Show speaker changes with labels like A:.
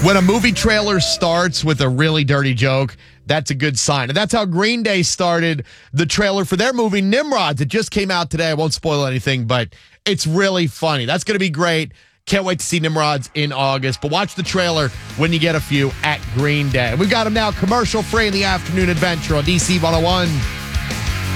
A: When a movie trailer starts with a really dirty joke, that's a good sign. And that's how Green Day started the trailer for their movie Nimrods. It just came out today. I won't spoil anything, but it's really funny. That's going to be great. Can't wait to see Nimrods in August. But watch the trailer when you get a few at Green Day. We've got them now commercial free in the afternoon adventure on DC 101.